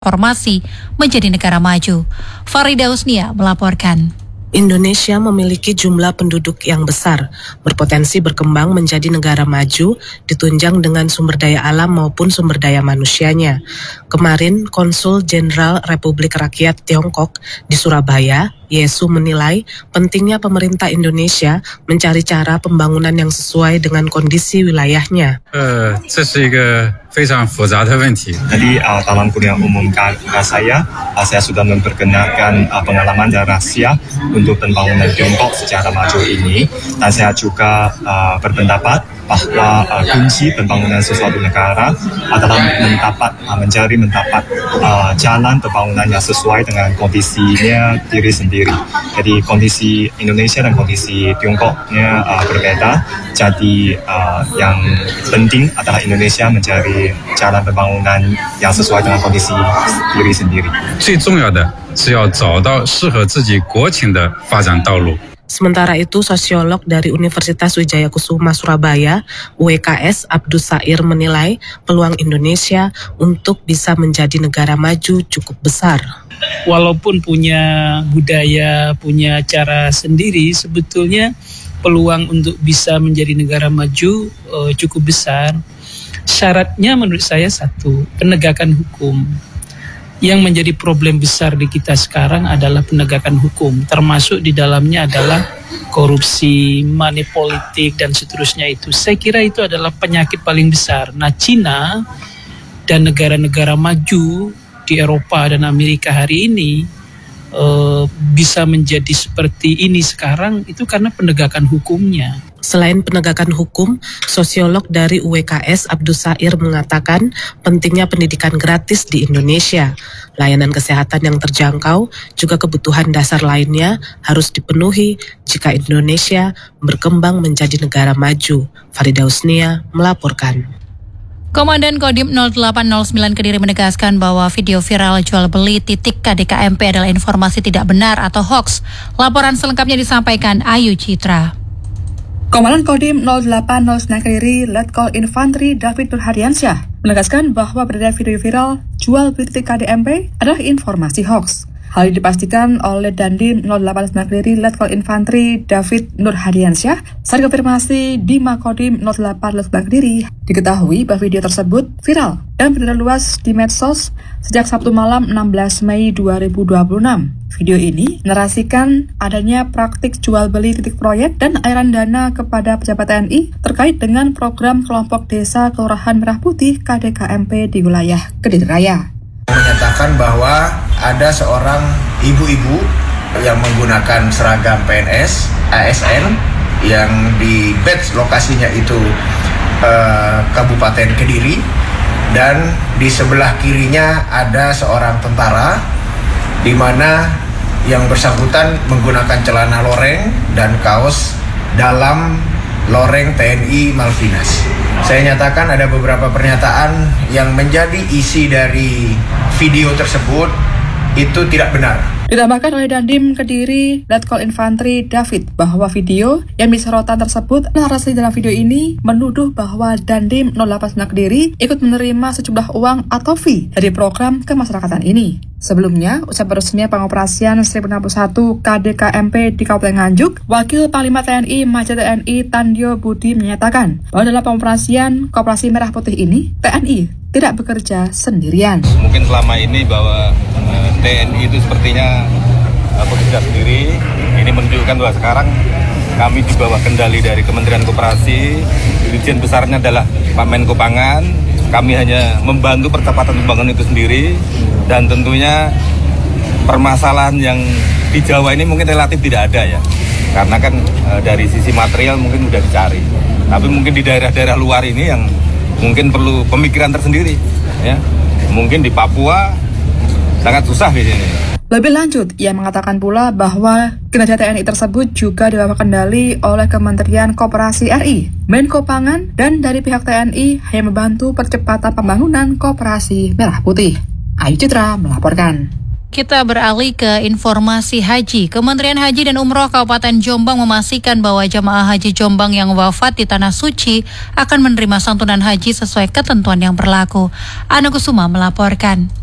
transformasi menjadi negara maju. Farida Husnia melaporkan. Indonesia memiliki jumlah penduduk yang besar, berpotensi berkembang menjadi negara maju, ditunjang dengan sumber daya alam maupun sumber daya manusianya. Kemarin, Konsul Jenderal Republik Rakyat Tiongkok di Surabaya, Yesu menilai pentingnya pemerintah Indonesia mencari cara pembangunan yang sesuai dengan kondisi wilayahnya. Jadi dalam kuliah umum saya sudah memperkenalkan pengalaman dan rahasia untuk pembangunan Tiongkok secara maju ini, dan saya juga berpendapat bahwa kunci pembangunan sesuatu negara adalah mencari jalan pembangunan yang sesuai dengan kondisinya diri sendiri. Jadi kondisi Indonesia dan kondisi Tiongkoknya berbeda. Jadi yang penting adalah Indonesia mencari jalan pembangunan yang sesuai dengan kondisi diri sendiri. 最重要的是要找到适合自己国情的发展道路。 Sementara itu, sosiolog dari Universitas Wijaya Kusuma Surabaya, UWKS Abdus Sair menilai peluang Indonesia untuk bisa menjadi negara maju cukup besar. Walaupun punya budaya, punya cara sendiri, sebetulnya peluang untuk bisa menjadi negara maju cukup besar. Syaratnya menurut saya satu, penegakan hukum. Yang menjadi problem besar di kita sekarang adalah penegakan hukum, termasuk di dalamnya adalah korupsi, money politik, dan seterusnya itu. Saya kira itu adalah penyakit paling besar. Nah, Cina dan negara-negara maju di Eropa dan Amerika hari ini bisa menjadi seperti ini sekarang, itu karena penegakan hukumnya. Selain penegakan hukum, sosiolog dari UWKS Abdus Sair mengatakan pentingnya pendidikan gratis di Indonesia. Layanan kesehatan yang terjangkau, juga kebutuhan dasar lainnya harus dipenuhi jika Indonesia berkembang menjadi negara maju. Farida Husnia melaporkan. Komandan Kodim 0809 Kediri menegaskan bahwa video viral jual beli titik KDKMP adalah informasi tidak benar atau hoax. Laporan selengkapnya disampaikan Ayu Citra. Komandan Kodim 0809 Kediri Letkol Infantri David Nurhadiansyah menegaskan bahwa beredar video viral jual beli titik KDMP adalah informasi hoax. Hal ini dipastikan oleh Dandim 0809 Kediri Letkol Infantri David Nurhadiansyah saat konfirmasi di Makodim 0809 Kediri. Diketahui bahwa video tersebut viral dan beredar luas di medsos sejak Sabtu malam 16 Mei 2026. Video ini menarasikan adanya praktik jual beli titik proyek dan aliran dana kepada pejabat TNI terkait dengan program kelompok desa Kelurahan Merah Putih KDKMP di wilayah Kediri Raya. Menyatakan bahwa ada seorang ibu-ibu yang menggunakan seragam PNS ASN yang di badge lokasinya itu Kabupaten Kediri, dan di sebelah kirinya ada seorang tentara di mana yang bersangkutan menggunakan celana loreng dan kaos dalam loreng TNI Malvinas. Saya nyatakan ada beberapa pernyataan yang menjadi isi dari video tersebut itu tidak benar. Ditambahkan oleh Dandim Kediri Letkol Infantri David bahwa video yang disorotan tersebut, narasi dalam video ini menuduh bahwa Dandim 0809 Kediri ikut menerima sejumlah uang atau fee dari program kemasyarakatan ini. Sebelumnya, usai resminya pengoperasian 1061 KDKMP di Kabupaten Nganjuk, Wakil Panglima TNI Majen TNI Tandyo Budi menyatakan bahwa dalam pengoperasian Koperasi Merah Putih ini, TNI tidak bekerja sendirian. Mungkin selama ini bahwa TNI itu sepertinya bekerja sendiri. Ini menunjukkan bahwa sekarang kami di bawah kendali dari Kementerian Koperasi. Dirjen besarnya adalah Pak Menko Pangan. Kami hanya membantu percepatan pembangunan itu sendiri. Dan tentunya permasalahan yang di Jawa ini mungkin relatif tidak ada ya. Karena kan dari sisi material mungkin sudah dicari. Tapi mungkin di daerah-daerah luar ini yang mungkin perlu pemikiran tersendiri, ya. Mungkin di Papua sangat susah di sini. Lebih lanjut, ia mengatakan pula bahwa kinerja TNI tersebut juga dibawa kendali oleh Kementerian Koperasi RI, Menko Pangan, dan dari pihak TNI hanya membantu percepatan pembangunan Koperasi Merah Putih. Ayu Citra melaporkan. Kita beralih ke informasi haji. Kementerian Haji dan Umroh Kabupaten Jombang memastikan bahwa jamaah haji Jombang yang wafat di Tanah Suci akan menerima santunan haji sesuai ketentuan yang berlaku. Ana Kusuma melaporkan.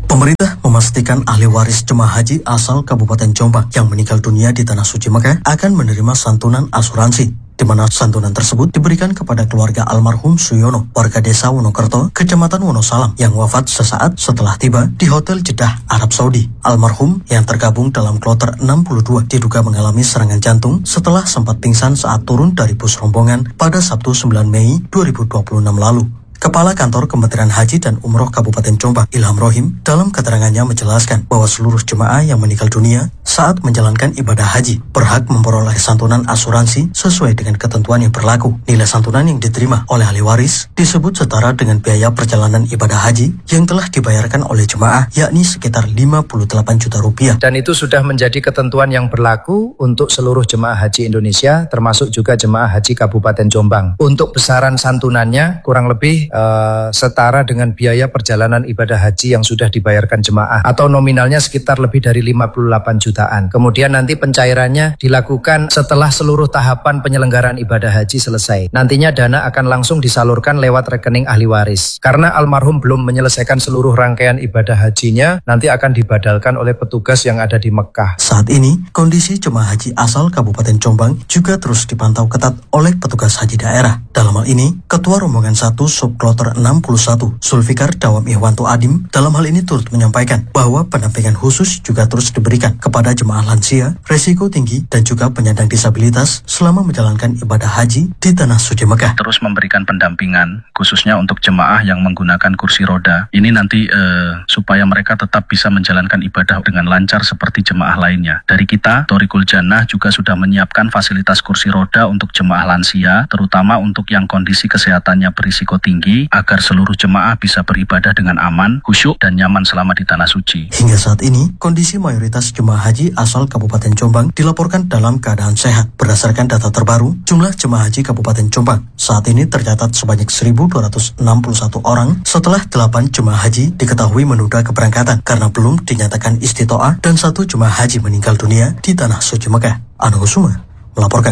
Pemerintah memastikan ahli waris jemaah haji asal Kabupaten Jombang yang meninggal dunia di Tanah Suci Mekah akan menerima santunan asuransi, di mana santunan tersebut diberikan kepada keluarga almarhum Suyono, warga desa Wonokerto, Kecamatan Wonosalam, yang wafat sesaat setelah tiba di Hotel Jeddah, Arab Saudi. Almarhum yang tergabung dalam kloter 62 diduga mengalami serangan jantung setelah sempat pingsan saat turun dari bus rombongan pada Sabtu 9 Mei 2026 lalu. Kepala Kantor Kementerian Haji dan Umroh Kabupaten Jombang, Ilham Rohim, dalam keterangannya menjelaskan bahwa seluruh jemaah yang meninggal dunia saat menjalankan ibadah haji berhak memperoleh santunan asuransi sesuai dengan ketentuan yang berlaku. Nilai santunan yang diterima oleh ahli waris disebut setara dengan biaya perjalanan ibadah haji yang telah dibayarkan oleh jemaah, yakni sekitar 58 juta rupiah. Dan itu sudah menjadi ketentuan yang berlaku untuk seluruh jemaah haji Indonesia, termasuk juga jemaah haji Kabupaten Jombang. Untuk besaran santunannya kurang lebih setara dengan biaya perjalanan ibadah haji yang sudah dibayarkan jemaah, atau nominalnya sekitar lebih dari 58 jutaan. Kemudian nanti pencairannya dilakukan setelah seluruh tahapan penyelenggaraan ibadah haji selesai. Nantinya dana akan langsung disalurkan lewat rekening ahli waris. Karena almarhum belum menyelesaikan seluruh rangkaian ibadah hajinya, nanti akan dibadalkan oleh petugas yang ada di Mekah. Saat ini, kondisi jemaah haji asal Kabupaten Jombang juga terus dipantau ketat oleh petugas haji daerah. Dalam hal ini, Ketua Rombongan 1 Subkloter 61, Zulfikar Dawam Ihwanto Adim, dalam hal ini turut menyampaikan bahwa pendampingan khusus juga terus diberikan kepada jemaah lansia, risiko tinggi, dan juga penyandang disabilitas selama menjalankan ibadah haji di Tanah Suci Mekah. Terus memberikan pendampingan, khususnya untuk jemaah yang menggunakan kursi roda. Ini nanti supaya mereka tetap bisa menjalankan ibadah dengan lancar seperti jemaah lainnya. Dari kita, Thoriqul Jannah juga sudah menyiapkan fasilitas kursi roda untuk jemaah lansia, terutama untuk yang kondisi kesehatannya berisiko tinggi, agar seluruh jemaah bisa beribadah dengan aman, khusyuk, dan nyaman selama di Tanah Suci. Hingga saat ini, kondisi mayoritas jemaah haji asal Kabupaten Jombang dilaporkan dalam keadaan sehat. Berdasarkan data terbaru, jumlah jemaah haji Kabupaten Jombang saat ini tercatat sebanyak 1.261 orang setelah 8 jemaah haji diketahui menunda keberangkatan karena belum dinyatakan istitoah, dan 1 jemaah haji meninggal dunia di Tanah Suci Mekah. Anu Husuma melaporkan.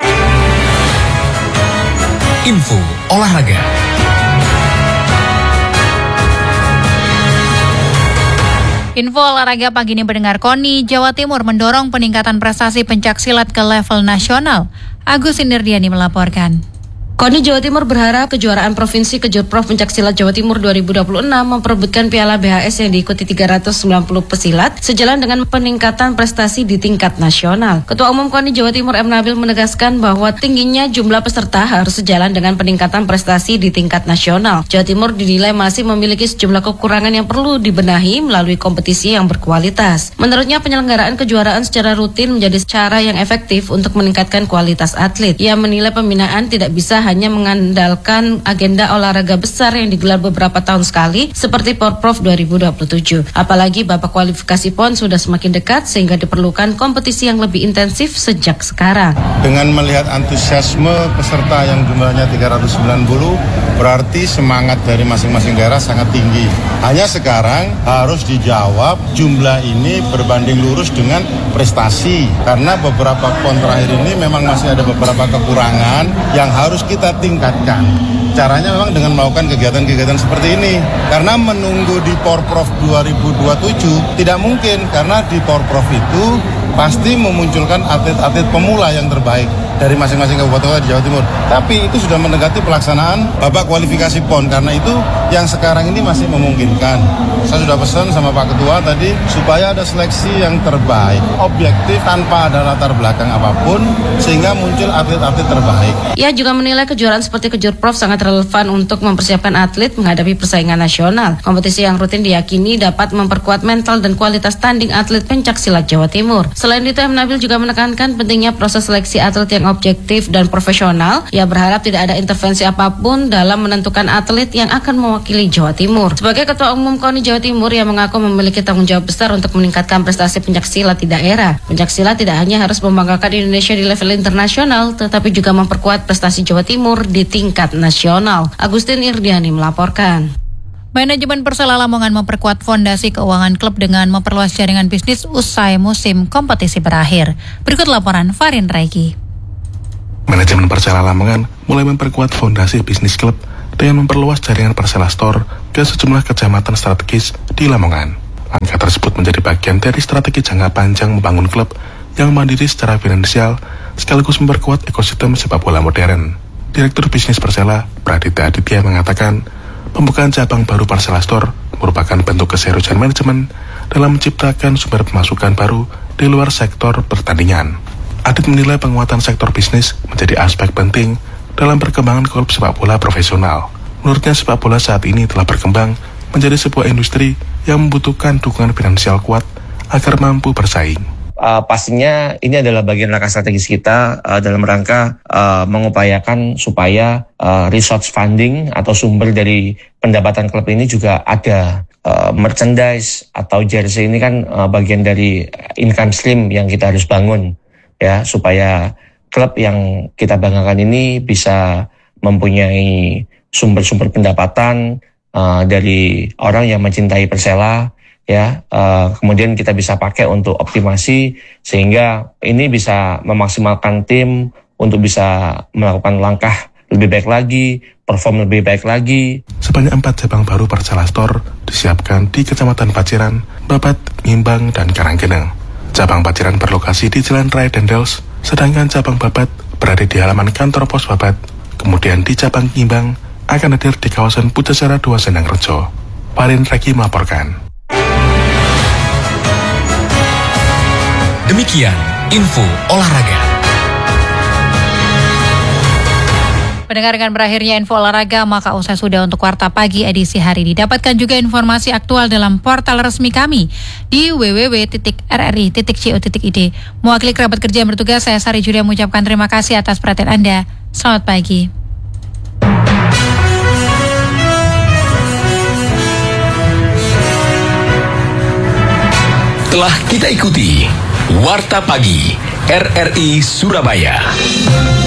Info olahraga. Info olahraga pagi ini mendengar KONI Jawa Timur mendorong peningkatan prestasi pencaksilat ke level nasional. Agus Indirdiani melaporkan. KONI Jawa Timur berharap kejuaraan Provinsi Kejurprov Pencaksilat Jawa Timur 2026 memperebutkan Piala BHS yang diikuti 390 pesilat sejalan dengan peningkatan prestasi di tingkat nasional. Ketua Umum KONI Jawa Timur M. Nabil menegaskan bahwa tingginya jumlah peserta harus sejalan dengan peningkatan prestasi di tingkat nasional. Jawa Timur dinilai masih memiliki sejumlah kekurangan yang perlu dibenahi melalui kompetisi yang berkualitas. Menurutnya penyelenggaraan kejuaraan secara rutin menjadi cara yang efektif untuk meningkatkan kualitas atlet. Ia menilai pembinaan tidak bisa hanya mengandalkan agenda olahraga besar yang digelar beberapa tahun sekali seperti Porprov 2027. Apalagi babak kualifikasi PON sudah semakin dekat sehingga diperlukan kompetisi yang lebih intensif sejak sekarang. Dengan melihat antusiasme peserta yang jumlahnya 390, berarti semangat dari masing-masing daerah sangat tinggi. Hanya sekarang harus dijawab jumlah ini berbanding lurus dengan prestasi. Karena beberapa PON terakhir ini memang masih ada beberapa kekurangan yang harus kita tingkatkan. Caranya memang dengan melakukan kegiatan-kegiatan seperti ini. Karena menunggu di Porprov 2027 tidak mungkin, karena di Porprov itu pasti memunculkan atlet-atlet pemula yang terbaik dari masing-masing kabupaten di Jawa Timur. Tapi itu sudah mendekati pelaksanaan babak kualifikasi PON, karena itu yang sekarang ini masih memungkinkan. Saya sudah pesan sama Pak Ketua tadi supaya ada seleksi yang terbaik, objektif tanpa ada latar belakang apapun, sehingga muncul atlet-atlet terbaik. Ia juga menilai kejuaraan seperti Kejurprov sangat relevan untuk mempersiapkan atlet menghadapi persaingan nasional. Kompetisi yang rutin diyakini dapat memperkuat mental dan kualitas tanding atlet pencaksilat Jawa Timur. Selain itu, M. Nabil juga menekankan pentingnya proses seleksi atlet yang objektif dan profesional. Ia berharap tidak ada intervensi apapun dalam menentukan atlet yang akan mewakili Jawa Timur. Sebagai Ketua Umum KONI Jawa Timur, ia mengaku memiliki tanggung jawab besar untuk meningkatkan prestasi pencaksilat di daerah. Pencaksilat tidak hanya harus membanggakan Indonesia di level internasional, tetapi juga memperkuat prestasi Jawa Timur di tingkat nasional. Agustin Irdiani melaporkan. Manajemen Persela Lamongan memperkuat fondasi keuangan klub dengan memperluas jaringan bisnis usai musim kompetisi berakhir. Berikut laporan Farin Raiki. Manajemen Persela Lamongan mulai memperkuat fondasi bisnis klub dengan memperluas jaringan Persela Store ke sejumlah kecamatan strategis di Lamongan. Langkah tersebut menjadi bagian dari strategi jangka panjang membangun klub yang mandiri secara finansial sekaligus memperkuat ekosistem sepak bola modern. Direktur Bisnis Persela, Praditya Aditya mengatakan, pembukaan cabang baru Persela Store merupakan bentuk keseriusan manajemen dalam menciptakan sumber pemasukan baru di luar sektor pertandingan. Adit menilai penguatan sektor bisnis menjadi aspek penting dalam perkembangan klub sepak bola profesional. Menurutnya sepak bola saat ini telah berkembang menjadi sebuah industri yang membutuhkan dukungan finansial kuat agar mampu bersaing. Pastinya ini adalah bagian langkah strategis kita dalam rangka mengupayakan supaya resource funding atau sumber dari pendapatan klub ini juga ada. Merchandise atau jersey ini kan bagian dari income stream yang kita harus bangun ya, supaya klub yang kita banggakan ini bisa mempunyai sumber-sumber pendapatan dari orang yang mencintai Persela ya, kemudian kita bisa pakai untuk optimasi sehingga ini bisa memaksimalkan tim untuk bisa melakukan langkah lebih baik lagi, perform lebih baik lagi. Sebanyak 4 cabang baru Persela Store disiapkan di Kecamatan Paciran, Babat, Ngimbang, dan Karanggeneng. Cabang Paciran berlokasi di Jalan Raya Dendels, sedangkan cabang Babat berada di halaman kantor pos Babat. Kemudian di cabang Ngimbang akan hadir di kawasan Pujasera 2 Sendang Rejo. Parin Reki melaporkan. Demikian info olahraga. Pendengar, dengan berakhirnya info olahraga, maka usai sudah untuk Warta Pagi edisi hari ini. Dapatkan juga informasi aktual dalam portal resmi kami di www.rri.co.id. Mewakili kerabat kerja yang bertugas, saya Sari Julia mengucapkan terima kasih atas perhatian Anda. Selamat pagi. Telah kita ikuti Warta Pagi RRI Surabaya.